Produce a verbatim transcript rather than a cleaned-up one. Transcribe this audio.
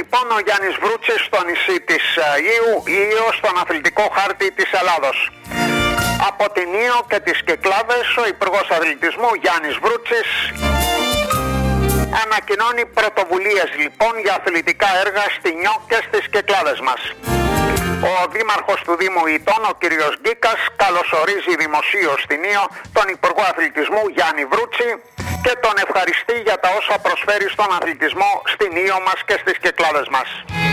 λοιπόν ο Γιάννης Βρούτσης στο νησί της Ιου, Ιω, στον αθλητικό χάρτη της Ελλάδος. Από την Ιω και τις Κυκλάδες, ο Υπουργός Αθλητισμού Γιάννης Βρούτσης ανακοινώνει πρωτοβουλίες λοιπόν για αθλητικά έργα στην Ιω και στις Κυκλάδες μας. Ο Δήμαρχος του Δήμου Ητών, ο κ. Γκίκας, καλωσορίζει δημοσίως στην Ιω τον Υπουργό Αθλητισμού Γιάννη Βρούτση και τον ευχαριστεί για τα όσα προσφέρει στον αθλητισμό στην Ιω μας και στις Κυκλάδες μας.